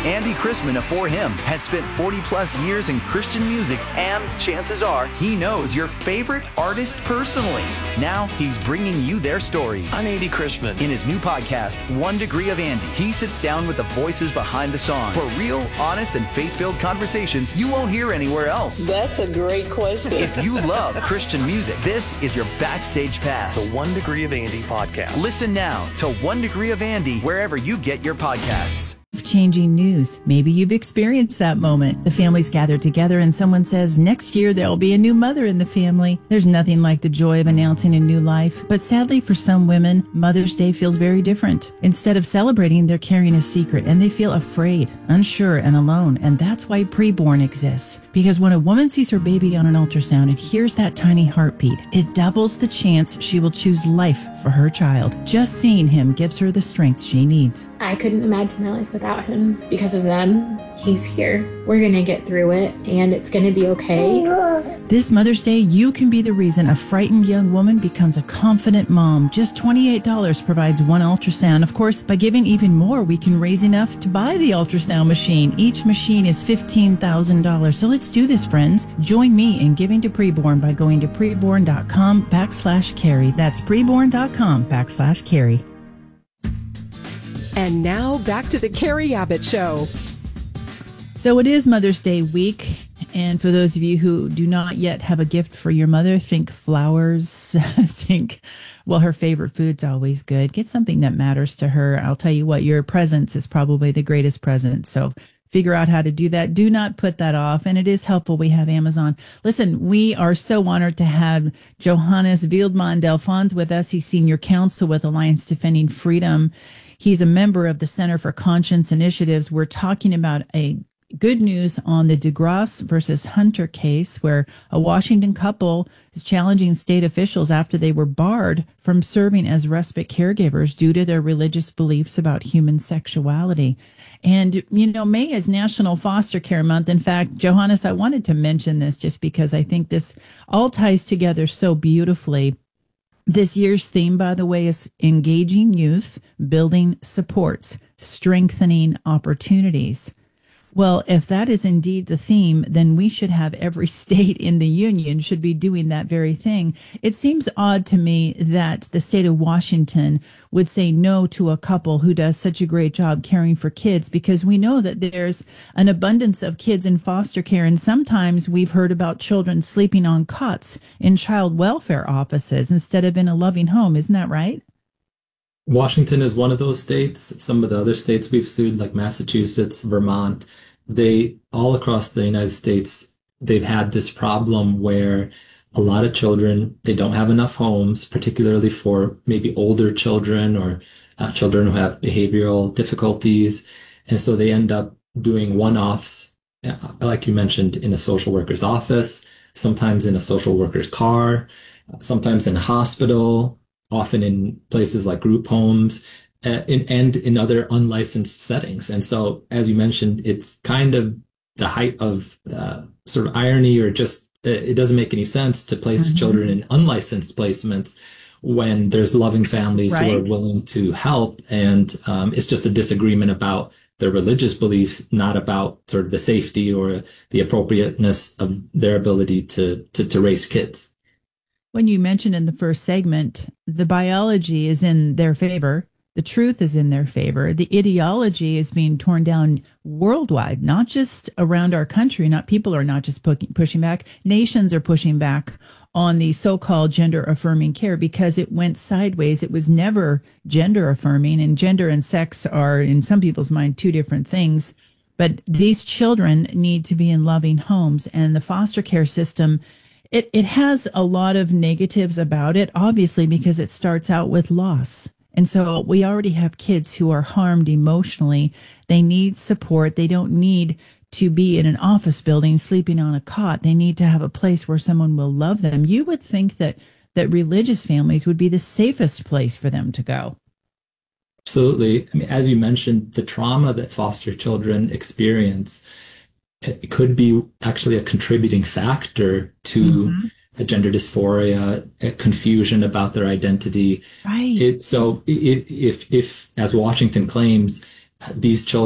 Andy Chrisman of For Him has spent 40 plus years in Christian music, and chances are he knows your favorite artist personally. Now he's bringing you their stories. I'm Andy Chrisman. In his new podcast, 1 Degree of Andy, he sits down with the voices behind the songs for real, honest, and faith-filled conversations you won't hear anywhere else. That's a great question. If you love Christian music, this is your backstage pass. The 1 Degree of Andy podcast. Listen now to 1 Degree of Andy wherever you get your podcasts. Changing news. Maybe you've experienced that moment. The family's gathered together and someone says, next year there'll be a new mother in the family. There's nothing like the joy of announcing a new life. But sadly for some women, Mother's Day feels very different. Instead of celebrating, they're carrying a secret and they feel afraid, unsure, and alone. And that's why Preborn exists. Because when a woman sees her baby on an ultrasound and hears that tiny heartbeat, it doubles the chance she will choose life for her child. Just seeing him gives her the strength she needs. I couldn't imagine my life without him. Because of them, he's here. We're going to get through it, and it's going to be okay. This Mother's Day, you can be the reason a frightened young woman becomes a confident mom. Just $28 provides one ultrasound. Of course, by giving even more, we can raise enough to buy the ultrasound machine. Each machine is $15,000. So let's do this, friends. Join me in giving to Preborn by going to preborn.com/Carrie. That's preborn.com/Carrie. And now back to the Carrie Abbott Show. So it is Mother's Day week. And for those of you who do not yet have a gift for your mother, think flowers, think, well, her favorite food's always good. Get something that matters to her. I'll tell you what, your presence is probably the greatest present. So figure out how to do that. Do not put that off. And it is helpful. We have Amazon. Listen, we are so honored to have Johannes Wildman Delfons with us. He's senior counsel with Alliance Defending Freedom. He's a member of the Center for Conscience Initiatives. We're talking about a good news on the DeGrasse versus Hunter case, where a Washington couple is challenging state officials after they were barred from serving as respite caregivers due to their religious beliefs about human sexuality. And, you know, May is National Foster Care Month. In fact, Johannes, I wanted to mention this just because I think this all ties together so beautifully. This year's theme, by the way, is engaging youth, building supports, strengthening opportunities. Well, if that is indeed the theme, then we should have every state in the union should be doing that very thing. It seems odd to me that the state of Washington would say no to a couple who does such a great job caring for kids, because we know that there's an abundance of kids in foster care. And sometimes we've heard about children sleeping on cots in child welfare offices instead of in a loving home. Isn't that right? Washington is one of those states. Some of the other states we've sued, like Massachusetts, Vermont, they all across the United States, they've had this problem where a lot of children, they don't have enough homes, particularly for maybe older children or children who have behavioral difficulties. And so they end up doing one-offs, like you mentioned, in a social worker's office, sometimes in a social worker's car, sometimes in a hospital, often in places like group homes, and in other unlicensed settings. And so, as you mentioned, it's kind of the height of sort of irony, or just it doesn't make any sense to place children in unlicensed placements when there's loving families who are willing to help. And it's just a disagreement about their religious beliefs, not about sort of the safety or the appropriateness of their ability to raise kids. When you mentioned in the first segment, the biology is in their favor. The truth is in their favor. The ideology is being torn down worldwide, not just around our country. People are not just pushing back. Nations are pushing back on the so-called gender affirming care because it went sideways. It was never gender affirming, and gender and sex are, in some people's mind, two different things. But these children need to be in loving homes, and the foster care system, it has a lot of negatives about it, obviously, because it starts out with loss. And so we already have kids who are harmed emotionally. They need support. They don't need to be in an office building sleeping on a cot. They need to have a place where someone will love them. You would think that religious families would be the safest place for them to go. Absolutely. I mean, as you mentioned, the trauma that foster children experience, it could be actually a contributing factor to a gender dysphoria, a confusion about their identity. Right. So if, as Washington claims, these children